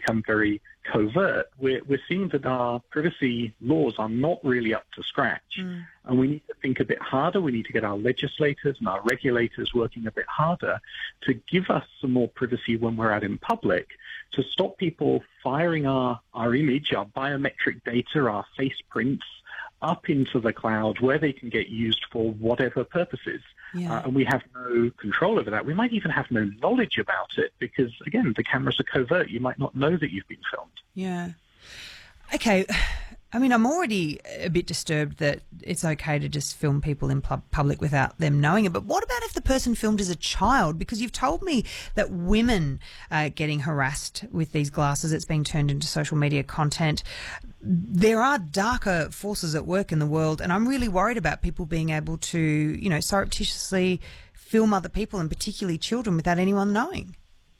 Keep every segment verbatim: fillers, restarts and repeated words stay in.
become very covert, we're, we're seeing that our privacy laws are not really up to scratch. Mm. And we need to think a bit harder. We need to get our legislators and our regulators working a bit harder to give us some more privacy when we're out in public, to stop people firing our, our image, our biometric data, our face prints up into the cloud where they can get used for whatever purposes. Yeah. Uh, and we have no control over that. We might even have no knowledge about it because, again, the cameras are covert. You might not know that you've been filmed. Yeah. Okay. I mean, I'm already a bit disturbed that it's okay to just film people in pub- public without them knowing it. But what about if the person filmed as a child? Because you've told me that women are getting harassed with these glasses. It's being turned into social media content. There are darker forces at work in the world, and I'm really worried about people being able to, you know, surreptitiously film other people, and particularly children, without anyone knowing.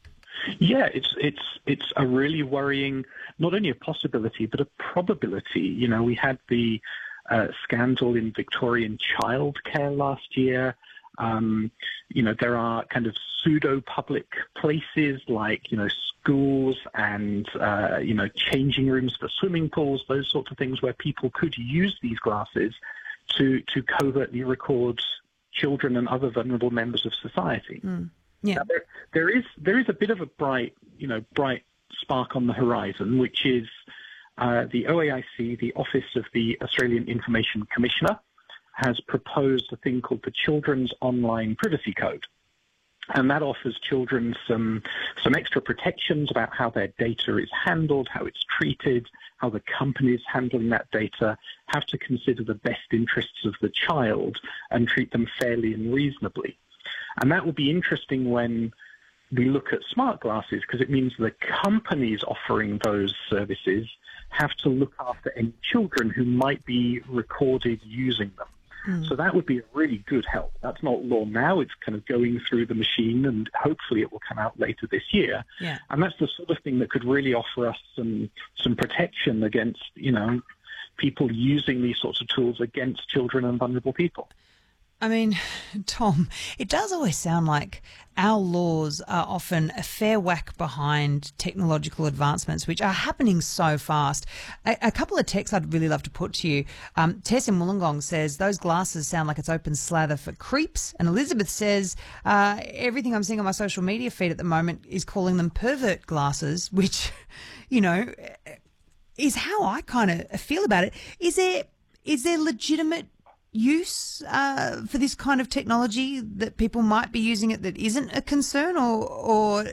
Yeah, it's it's it's a really worrying, not only a possibility, but a probability. You know, we had the uh, scandal in Victorian childcare last year. Um, you know, there are kind of pseudo-public places like, you know, schools and, uh, you know, changing rooms for swimming pools, those sorts of things where people could use these glasses to, to covertly record children and other vulnerable members of society. Mm. Yeah. Now, there, there is there is a bit of a bright, you know, bright spark on the horizon, which is uh, the O A I C, the Office of the Australian Information Commissioner, has proposed a thing called the Children's Online Privacy Code. And that offers children some some extra protections about how their data is handled, how it's treated, how the companies handling that data have to consider the best interests of the child and treat them fairly and reasonably. And that will be interesting when we look at smart glasses, because it means the companies offering those services have to look after any children who might be recorded using them. Mm. So that would be a really good help. That's not law now. It's kind of going through the machine, and hopefully it will come out later this year. Yeah. And that's the sort of thing that could really offer us some some protection against, you know, people using these sorts of tools against children and vulnerable people. I mean, Tom, it does always sound like our laws are often a fair whack behind technological advancements, which are happening so fast. A, a couple of texts I'd really love to put to you. Um, Tess in Wollongong says, those glasses sound like it's open slather for creeps. And Elizabeth says, uh, everything I'm seeing on my social media feed at the moment is calling them pervert glasses, which, you know, is how I kind of feel about it. Is there, is there legitimate use uh, for this kind of technology that people might be using it that isn't a concern, or, or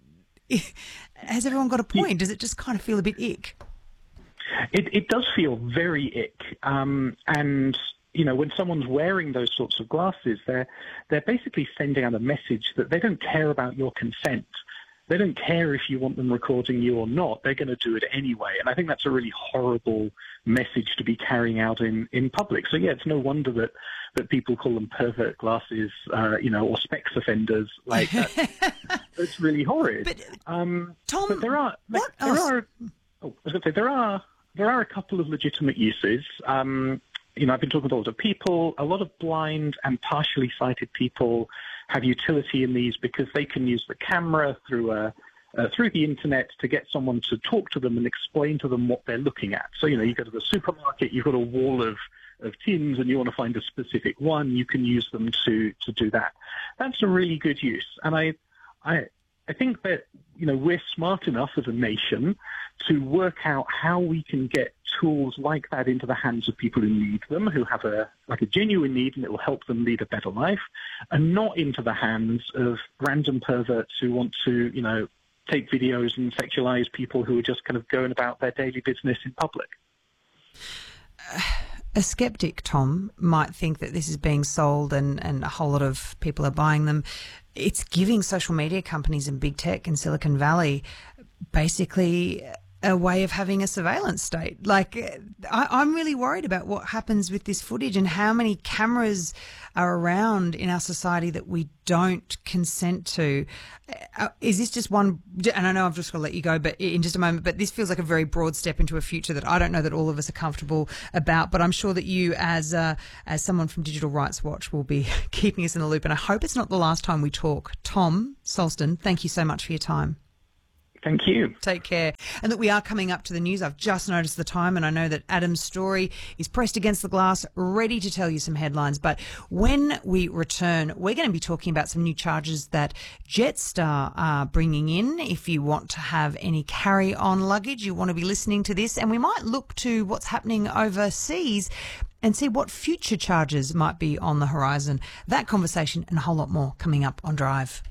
has everyone got a point? Does it just kind of feel a bit ick? It, it does feel very ick. Um, and, you know, when someone's wearing those sorts of glasses, they're, they're basically sending out a message that they don't care about your consent. They don't care if you want them recording you or not. They're going to do it anyway. And I think that's a really horrible message to be carrying out in, in public. So, yeah, it's no wonder that, that people call them pervert glasses, uh, you know, or specs offenders. Like, that. It's really horrid. But, um, Tom, but there are, what there else? are, oh, I was going to say, there are, there are a couple of legitimate uses. Um, you know, I've been talking to a lot of people. A lot of blind and partially sighted people have utility in these because they can use the camera through a uh, through the internet to get someone to talk to them and explain to them what they're looking at. So, you know, you go to the supermarket, you've got a wall of, of tins and you want to find a specific one, you can use them to, to do that. That's a really good use. And I, I, I think that, you know, we're smart enough as a nation to work out how we can get tools like that into the hands of people who need them, who have a like a genuine need, and it will help them lead a better life, and not into the hands of random perverts who want to, you know, take videos and sexualize people who are just kind of going about their daily business in public. A skeptic, Tom, might think that this is being sold and, and a whole lot of people are buying them. It's giving social media companies and big tech in Silicon Valley basically a way of having a surveillance state. Like, I, I'm really worried about what happens with this footage and how many cameras are around in our society that we don't consent to. Uh, is this just one, and I know I've just got to let you go but in just a moment, but this feels like a very broad step into a future that I don't know that all of us are comfortable about, but I'm sure that you as uh, as someone from Digital Rights Watch will be keeping us in the loop, and I hope it's not the last time we talk. Tom Solston, thank you so much for your time. Thank you. Take care. And look, we are coming up to the news. I've just noticed the time, and I know that Adam's story is pressed against the glass, ready to tell you some headlines. But when we return, we're going to be talking about some new charges that Jetstar are bringing in. If you want to have any carry-on luggage, you want to be listening to this. And we might look to what's happening overseas and see what future charges might be on the horizon. That conversation and a whole lot more coming up on Drive.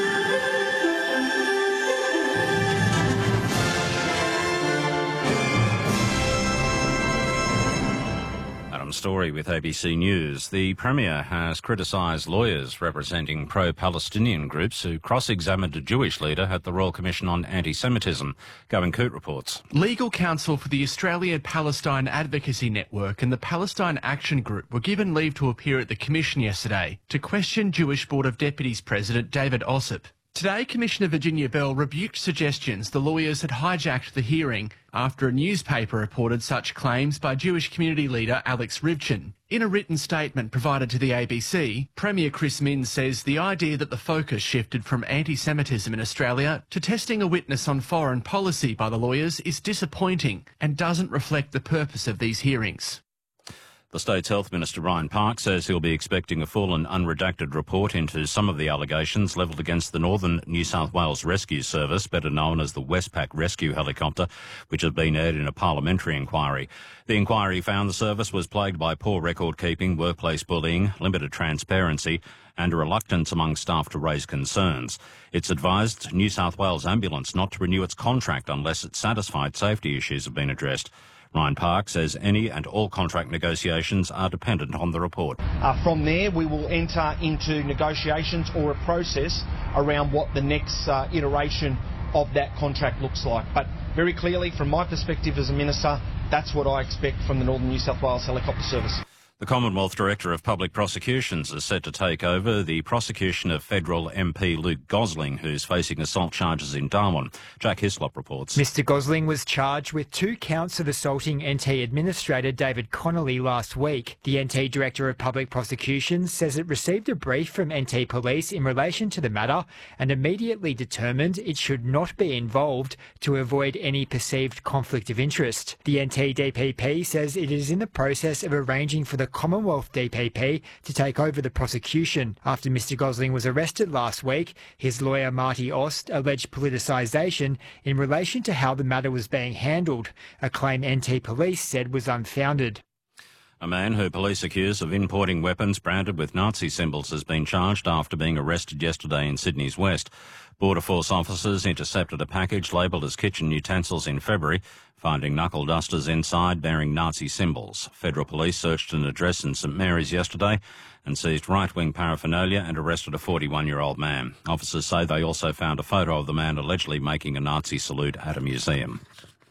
Story with A B C News. The Premier has criticised lawyers representing pro-Palestinian groups who cross-examined a Jewish leader at the Royal Commission on Anti-Semitism. Govan Coote reports. Legal counsel for the Australia-Palestine Advocacy Network and the Palestine Action Group were given leave to appear at the Commission yesterday to question Jewish Board of Deputies President David Ossip. Today, Commissioner Virginia Bell rebuked suggestions the lawyers had hijacked the hearing after a newspaper reported such claims by Jewish community leader Alex Rivchin. In a written statement provided to the A B C, Premier Chris Minns says the idea that the focus shifted from anti-Semitism in Australia to testing a witness on foreign policy by the lawyers is disappointing and doesn't reflect the purpose of these hearings. The State's Health Minister Ryan Park says he'll be expecting a full and unredacted report into some of the allegations levelled against the Northern New South Wales Rescue Service, better known as the Westpac Rescue Helicopter, which has been aired in a parliamentary inquiry. The inquiry found the service was plagued by poor record-keeping, workplace bullying, limited transparency and a reluctance among staff to raise concerns. It's advised New South Wales Ambulance not to renew its contract unless it's satisfied safety issues have been addressed. Ryan Park says any and all contract negotiations are dependent on the report. Uh, from there, we will enter into negotiations or a process around what the next uh, iteration of that contract looks like. But very clearly, from my perspective as a minister, that's what I expect from the Northern New South Wales Helicopter Service. The Commonwealth Director of Public Prosecutions is set to take over the prosecution of federal M P Luke Gosling, who's facing assault charges in Darwin. Jack Hislop reports. Mister Gosling was charged with two counts of assaulting N T Administrator David Connolly last week. The N T Director of Public Prosecutions says it received a brief from N T Police in relation to the matter and immediately determined it should not be involved to avoid any perceived conflict of interest. The N T D P P says it is in the process of arranging for the Commonwealth D P P to take over the prosecution. After Mister Gosling was arrested last week, his lawyer Marty Ost alleged politicisation in relation to how the matter was being handled, a claim N T Police said was unfounded. A man who police accuse of importing weapons branded with Nazi symbols has been charged after being arrested yesterday in Sydney's West. Border Force officers intercepted a package labelled as kitchen utensils in February, finding knuckle dusters inside bearing Nazi symbols. Federal Police searched an address in St Mary's yesterday and seized right-wing paraphernalia and arrested a forty-one-year-old man. Officers say they also found a photo of the man allegedly making a Nazi salute at a museum.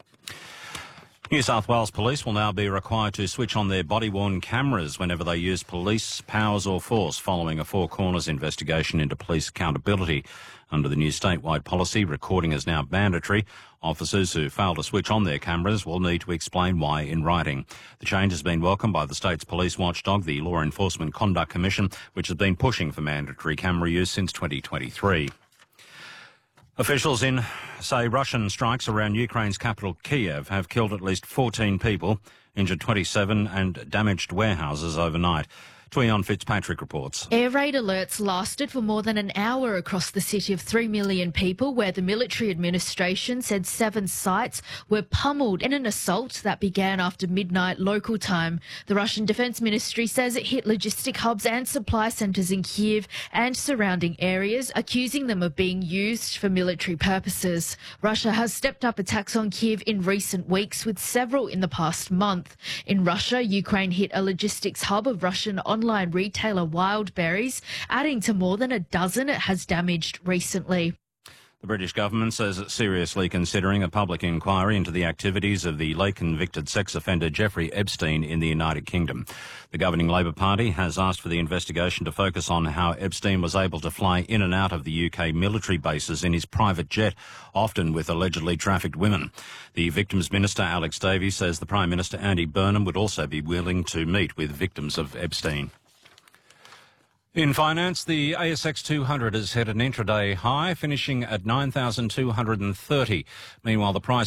New South Wales Police will now be required to switch on their body-worn cameras whenever they use police powers or force following a Four Corners investigation into police accountability. Under the new statewide policy, recording is now mandatory. Officers who fail to switch on their cameras will need to explain why in writing. The change has been welcomed by the state's police watchdog, the Law Enforcement Conduct Commission, which has been pushing for mandatory camera use since twenty twenty-three. Officials in, say, Russian strikes around Ukraine's capital Kiev have killed at least fourteen people, injured twenty-seven and damaged warehouses overnight. Tuion Fitzpatrick reports. Air raid alerts lasted for more than an hour across the city of three million people, where the military administration said seven sites were pummeled in an assault that began after midnight local time. The Russian Defense Ministry says it hit logistic hubs and supply centres in Kiev and surrounding areas, accusing them of being used for military purposes. Russia has stepped up attacks on Kiev in recent weeks, with several in the past month. In Russia, Ukraine hit a logistics hub of Russian online Online retailer Wildberries, adding to more than a dozen it has damaged recently. The British government says it's seriously considering a public inquiry into the activities of the late-convicted sex offender Jeffrey Epstein in the United Kingdom. The governing Labor Party has asked for the investigation to focus on how Epstein was able to fly in and out of the U K military bases in his private jet, often with allegedly trafficked women. The Victims Minister, Alex Davies, says the Prime Minister, Andy Burnham, would also be willing to meet with victims of Epstein. In finance, the A S X two hundred has hit an intraday high, finishing at nine thousand two hundred thirty. Meanwhile, the price